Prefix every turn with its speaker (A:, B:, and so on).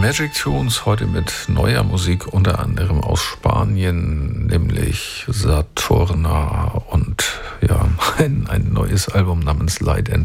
A: Magic Tunes, heute mit neuer Musik, unter anderem aus Spanien, nämlich Saturna und ja, ein neues Album namens Light and